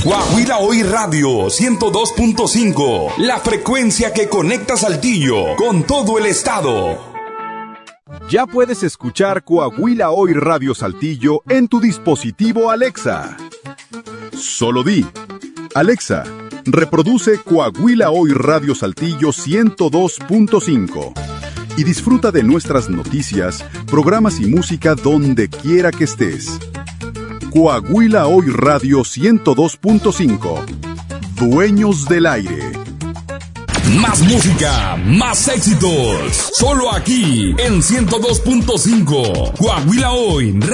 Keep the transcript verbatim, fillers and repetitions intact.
Coahuila Hoy Radio ciento dos punto cinco, la frecuencia que conecta Saltillo con todo el estado. Ya puedes escuchar Coahuila Hoy Radio Saltillo en tu dispositivo Alexa. Solo di: Alexa, reproduce Coahuila Hoy Radio Saltillo ciento dos punto cinco y disfruta de nuestras noticias, programas y música donde quiera que estés. Coahuila Hoy Radio ciento dos punto cinco. Dueños del aire. Más música, más éxitos. Solo aquí en ciento dos punto cinco. Coahuila Hoy.